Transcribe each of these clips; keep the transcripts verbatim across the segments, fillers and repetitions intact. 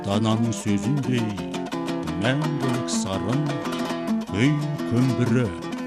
дананың сөзіндей мәңгілік сарын күй көмбірі.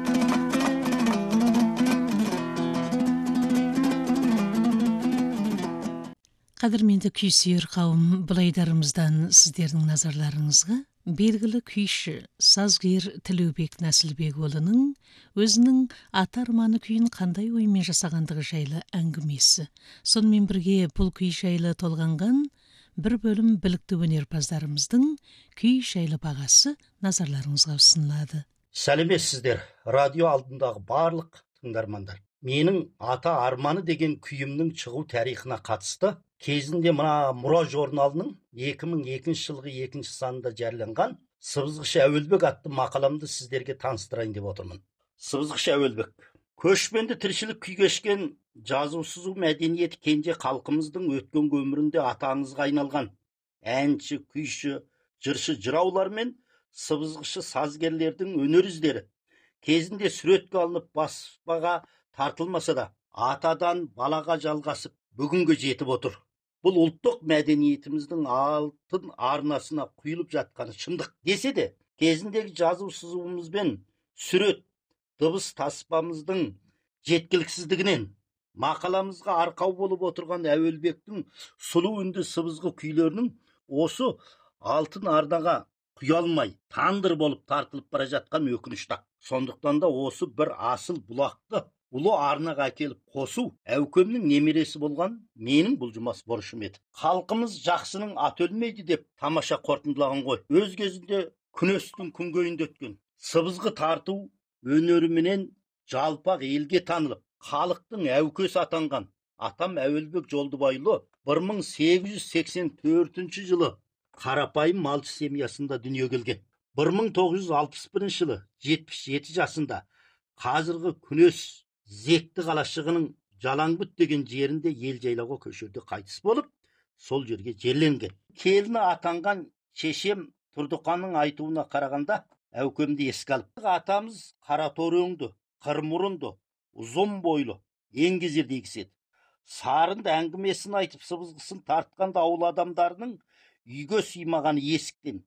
Қадірменді күйсүйер қауым, бұл айдарымыздан сіздердің назарларыңызға белгілі күйші сазгер Тілеубек Нәсілбекұлының өзінің ата арманы күйін қандай оймен жасағандығы жайлы әңгімесі. Сонымен бірге бұл күй жайлы толғанған бір бөлім білікті өнерпаздарымыздың күй жайлы бағасы назарларыңызға ұсынылады. Сәлеметсіздер, радио алдындағы барлық тыңдармандар. Менің ата арманы деген күйімнің шығу тарихына қатысты кезінде мына Мұра журналының екі мың екінші жылғы екінші санында жарияланған Сыбызғышы Әуелбек атты мақаламды сіздерге таныстырайын деп отырмын. Сыбызғышы Әуелбек. Көшпенді тіршілік күй кешкен жазу сызу мәдениеті кенже халқымыздың өткен өмірінде аты аңызға айналған әнші, күйші, жыршы, жыраулар мен сыбызғышы сазгерлердің өнер іздері кезінде суретке алынып баспаға тартылмаса да атадан балаға жалғасып бүгінге жетіп отыр. Бұл ұлттық мәдениетіміздің алтын арнасына құйылып жатқаны шындық десе де, кезіндегі жазу сызуымыз бен сурет, дыбыс таспамыздың жеткіліксіздігінен мақаламызға арқау болып отырған Әуелбектің сұлу үнді сыбызғы күйлерінің осы алтын арнаға құя алмай, тандыр болып тартылып бара жатқан өкінішті. Сондықтан да осы бір асыл бұлақты ұлы арнаға әкеліп қосу әукемнің немересі болған менің бұлжымас борышым еді. Халқымыз жақсының аты өлмейді деп тамаша қорытындылаған ғой. Өз кезінде күнестің күнгейінде өткен сыбызғы тарту өнеріменен жалпақ елге танылып, халықтың әукесі атанған атам Әуелбек Жолдыбайұлы бір мың сегіз жүз сексен төртінші жылы қарапайым малшы семьясында дүниеге келген. бір мың тоғыз жүз алпыс бірінші жылы жетпіс жеті жасында қазіргі күнес Зекті қалашығының Жалаңбұт деген жерінде ел жайлауға көшерде қайтыс болып, сол жерге жерленген. Келіні атанған шешем Тұрдықанның айтуына қарағанда әукемді еске алып, атамыз қара торы өңді, қыр мұрынды, ұзын бойлы, еңгезер дегіседі. Сарынды әңгімесін айтып сыбызғысын тартқанда ауыл адамдарының үйге сыймаған есіктен,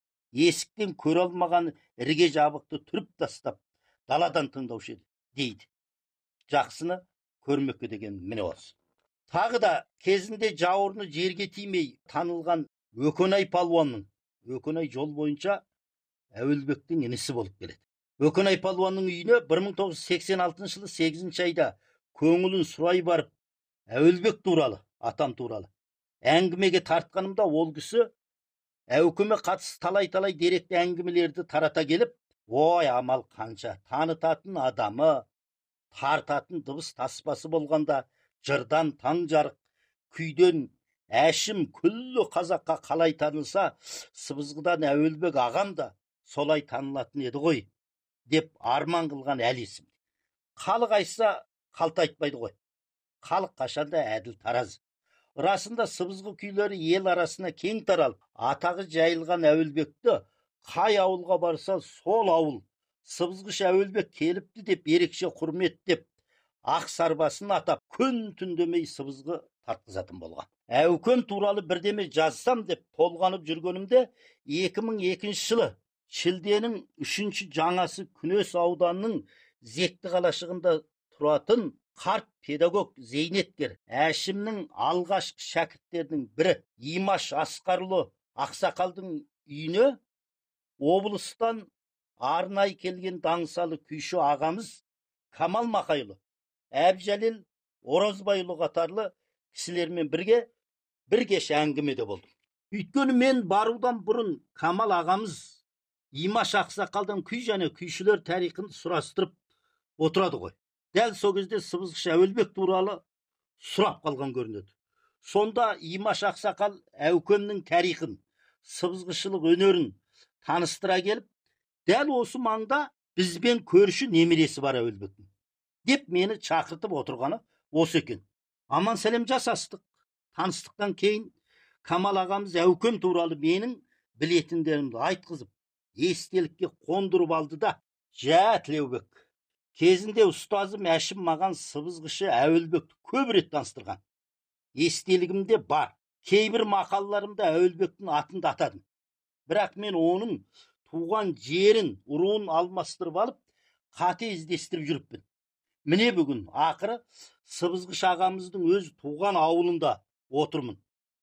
есіктен көре алмаған ірге жабықты түріп тастап, даладан тыңдаушы еді, дейді. Жақсыны көрмекке деген міне осы. Тағы да кезінде жауырыны жерге тимей танылған Өкенай палуанның, Өкенай жол бойынша Әуелбектің інісі болып келеді. Өкенай палуанның үйіне бір мың тоғыз жүз сексен алтыншы жылы сегізінші айда көңілін сұрай барып, Әуелбек туралы, атам туралы әңгімеге тартқанымда ол кісі әукеме қатысты талай-талай деректі әңгімелерді тарата келіп, ой, амал қанша, танытатын адамы, тартатын дыбыс таспасы болғанда жырдан таң жарық, күйден әшім күллі қазаққа қалай танылса, сыбызғыдан Әуелбек ағам да солай танылатын еді ғой, деп арман қылған әлі есім. Халық айтса қалт айтпайды ғой. Халық қашанда әділ таразы. Расында сыбызғы күйлері ел арасына кең таралып, атағы жайылған Әуелбекті қай ауылға барса сол ауыл сыбызғышы Әуелбек келіпті деп ерекше құрметтеп, ақ сарбасын атап, күн түндемей сыбызғы тартқызатын болған. Әукем туралы бірдеме жазсам деп толғанып жүргенімде екі мың екінші жылы шілденің үшінші жаңасы Күнес ауданының Зекті қалашығында тұратын қарт педагог зейнеткер Әшімнің алғашқы шәкірттерінің бірі Имаш Асқарұлы Ақсақалдың үйіне облыстан арнай келген даңсалы күйші ағамыз Камал Мақайұлы, Әбжәлел Оразбайұлы қатарлы кісілермен бірге бір кеш әңгімеде болдым. Өйткені мен барудан бұрын Камал ағамыз Имаш Ақсақалдан күй және күйшілер тарихын сұрастырып отырады ғой. Дәл сол кезде сыбызғышы Әуелбек туралы сұрап қалған көрінеді. Сонда Имаш Ақсақал әукемнің тарихын, сыбызғышылық өнерін таныстыра келіп, дәл осы маңда бізбен көрші немересі бар Әуелбектің деп мені шақыртып отырғаны осы екен. Аман сәлем жасастық. Таныстықтан кейін Камал ағамыз әукем туралы менің білетіндерімді айтқызып, естелікке қондырып алды да, жә Тілеубек, кезінде ұстазым Әшім маған сыбызғышы Әуелбекті көп рет таныстырған. Естелігімде бар. Кейбір мақалаларымда Әуелбектің атын да атадым. Бірақ мен оның туған жерін, ұруын алмастырып алып, қате іздестіріп жүріппін. Міне бүгін ақыры Сыбызғыш ағамыздың өз туған ауылында отырмын.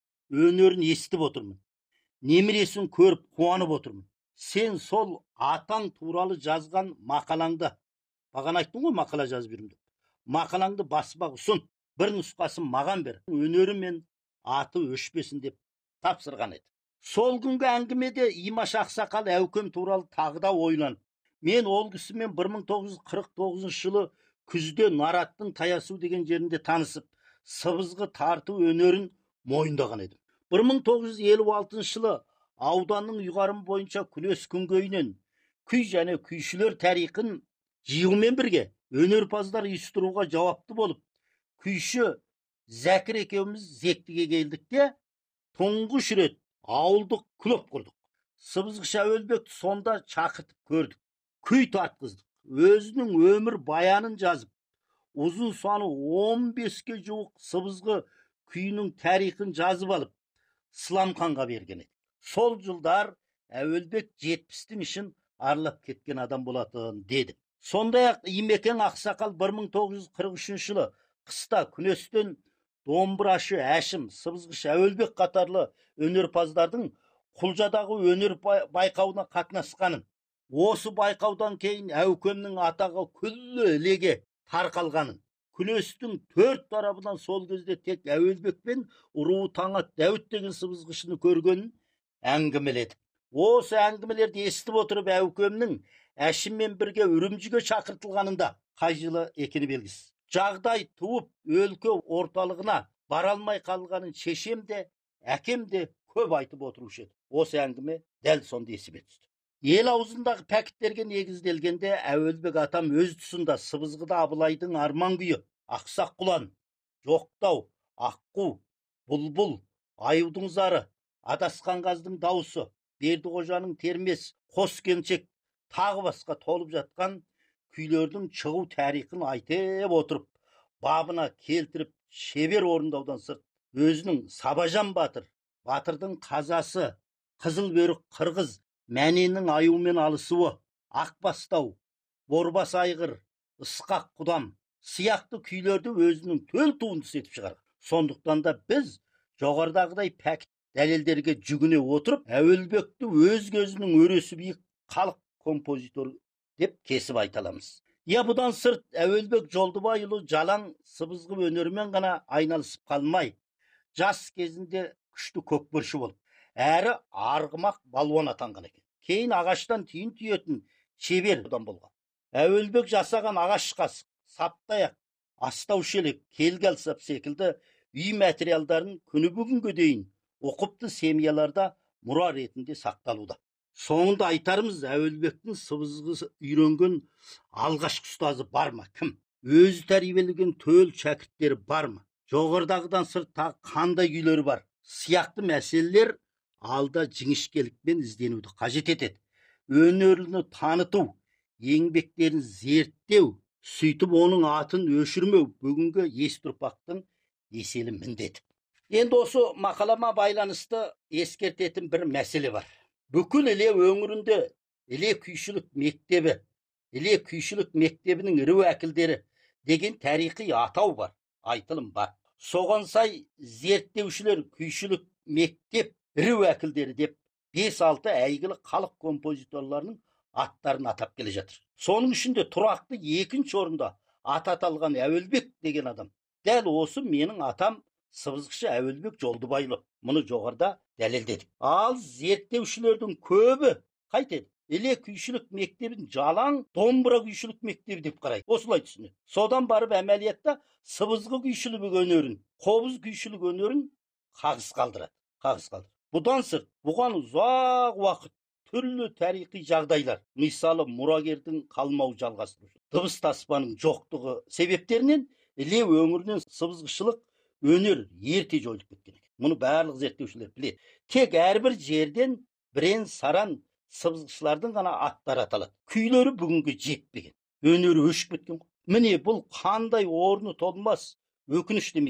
Өнерін естіп отырмын. Немересін көріп қуанып отырмын. Сен сол атаң туралы жазған мақалаңды, бағана айттың ғой мақала жазып жүрмін деп. Мақалаңды баспақ ұсын, бір нұсқасын маған бер. Өнері мен аты өшпесін деп тапсырған еді. Сол күнгі әңгімеде Имаш Ақсақал Әукем туралы тағы да ойланып, мен ол кісімен бір мың тоғыз жүз қырық тоғызыншы жылы күзде Нараттың Таясу деген жерінде танысып, сыбызғы тарту өнерін мойындаған едім. бір мың тоғыз жүз елу алтыншы жылы ауданның ұйғарымы бойынша күрес күнгейінен күй және күйшілер тарихын жиюмен бірге өнерпаздар ұйыстыруға жауапты болып, күйші Зәкір екеуміз Зектіге келдік те, тұңғыш рет ауылдық клуб құрдық. Сыбызғыш Әуелбекті сонда шақыртып көрдік. Күй тартқыздық. Өзінің өмір баянын жазып, ұзын саны он беске жуық сыбызғы күйінің тарихын жазып алып, Сыламханға берген еді. Сол жылдар Әуелбек жетпістің ішін аралап кеткен адам болатын деді. Сондай-ақ Имекең Ақсақал бір мың тоғыз жүз қырық үшінші жылы қыста күнестен домбырашы Әшім, Сыбызғыш Әуелбек қатарлы өнерпаздардың Құлжадағы өнер байқауына қатынасқанын, осы байқаудан кейін Әукемнің атағы күллі ілеге тарқалғанын, күрестің төрт тарабынан сол кезде тек Әуелбек пен ұруы Таңат Дәуіт деген сыбызғышыны көргенін әңгімеледі. Осы әңгімелерді естіп отырып Әукемнің Әшіммен бірге Үрімжіге шақыртылғанында қай жылы екені белгісіз. Жағдай туып, өлке орталығына бара алмай қалғанын шешем де, әкем де көп айтып отырушы еді. Осы әңгіме дәл сонда есіме түсті. Ел аузындағы пәкіттерге негізделгенде Әуелбек атам өз тұсында сыбызғыда Абылайдың арман күйі, Ақсақ Құлан, Жоқтау, Аққу, Бұлбұл, Аюдың зары, Адасқан қаздың дауысы, Бердіқожаның термес, Қос келіншек тағы басқа толып жатқан күйлердің шығу тарихын айтып отырып, бабына келтіріп шебер орындаудан сырт, өзінің Сабажан батыр, батырдың қазасы, Қызылбөрік қырғыз, Мәненің аюмен алысуы, Ақбастау, Борбас айғыр, Ысқақ құдам сияқты күйлерді өзінің төл туындысы етіп шығарған. Сондықтан да біз жоғарыдағыдай пәкіт дәлелдерге жүгіне отырып, Әуелбекті өз көзінің өресі биік халық композитор деп кесіп айта аламыз. Я бұдан сырт Әуелбек Жолдыбайұлы жалаң сыбызғы өнерімен ғана айналысып қалмай, жас кезінде күшті көкбөрші болып, әрі арғымақ балуан атанған екен. Кейін ағаштан түйін түйетін шебер адам болған. Әуелбек жасаған ағаш қасық, саптаяқ, астау шелек, келгәлсап секілді үй материалдарын күні бүгінге дейін оқыпты семьяларда мұра ретінде сақталуда. Соңында айтарымыз, Әуелбектің сыбызғы үйренген алғашқы ұстазы бар ма? Кім? Өзі тәрбиелеген төл шәкірттері бар ма? Жоғарыдағыдан сырт тағы қандай күйлері бар? Сияқты мәселелер алда жіңішкелікпен ізденуді қажет етеді. Өнерліні таныту, еңбектерін зерттеу, сөйтіп оның атын өшірмеу бүгінгі есті ұрпақтың еселі міндеті. Енді осы мақалама байланысты ескертетін бір мәселе бар. Бүкіл Іле өңірінде Іле күйшілік мектебі, Іле күйшілік мектебінің ірі уәкілдері деген тарихи атау бар, айтылым бар. Соған сай зерттеушілер күйшілік мектеп ірі уәкілдері деп бес алты әйгілі халық композиторларының аттарын атап келе жатыр. Соның ішінде тұрақты екінші орында аты аталған Әуелбек деген адам. Дәл осы менің атам Сыбызғышы Әуелбек Жолдыбайұлы. Мұны жоғарыда дәлелдедік. Ал зерттеушілердің көбі қайтеді? Іле күйшілік мектебін жалаң домбыра күйшілік мектебі деп қарайды. Осылай түсінеді. Содан барып әмәлиятта сыбызғы күйшілік өнерін, қобыз күйшілік өнерін қағыс қалдырады. Қағыс қалдырады. Бұдан сырт, бұған ұзақ уақыт түрлі тарихи жағдайлар, мысалы мұрагердің қалмау жалғастырушы, дыбыс таспаның жоқтығы себептерінен Іле өңірінен сыбызғышылық өнер ерте жойылып кеткен екен. Мұны барлық зерттеушілер біледі. Тек әрбір жерден бірен саран сыбызғышылардың ғана аттары аталады. Күйлері бүгінгі жетпеген. Өнері өшіп кеткен. Міне бұл қандай орны толмас өкініш демейсіз бе?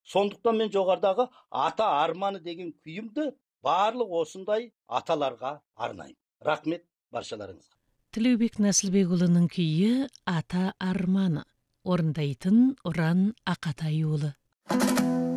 Сондықтан мен жоғарыдағы ата арманы деген күйімді барлық осындай аталарға арнаймын. Рахмет баршаларыңызға. Тілеубек Нәсілбекұлының күйі «Ата арманы» орындайтын Ұран Ақатайұлы.